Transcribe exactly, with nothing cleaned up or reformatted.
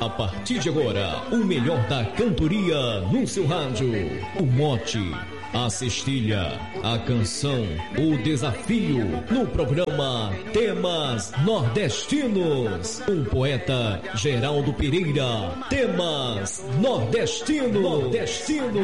A partir de agora, o melhor da cantoria no seu rádio. O mote, a cestilha, a canção, o desafio no programa Temas Nordestinos. O poeta Geraldo Pereira. Temas Nordestinos. Nordestino.